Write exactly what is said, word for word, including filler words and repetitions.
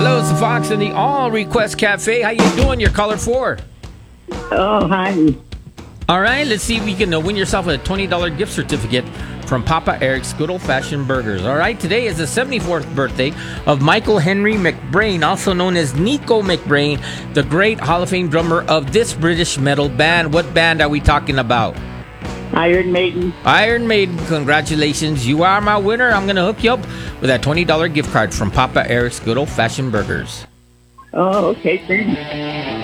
Hello, it's the Fox in the All Request Cafe. How you doing? Your caller four. Oh, hi. All right, let's see if you can uh, win yourself a twenty dollars gift certificate from Papa Eric's Good Old Fashioned Burgers. All right, today is the seventy-fourth birthday of Michael Henry McBrain, also known as Nico McBrain, the great Hall of Fame drummer of this British metal band. What band are we talking about? Iron Maiden. Iron Maiden, congratulations. You are my winner. I'm going to hook you up with that twenty dollars gift card from Papa Eric's Good Old Fashioned Burgers. Oh, okay, thanks.